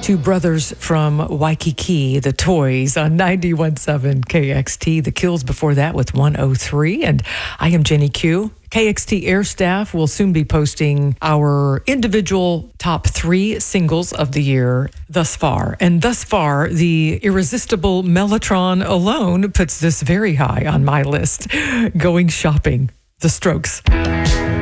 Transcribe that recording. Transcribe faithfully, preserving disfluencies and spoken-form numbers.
Two brothers from Waikiki, the Toys, on ninety-one point seven K X T. The Kills before that with one oh three. And I am Jenny Q. K X T Air staff will soon be posting our individual top three singles of the year thus far. And thus far, the irresistible Mellotron alone puts this very high on my list. Going Shopping, The Strokes.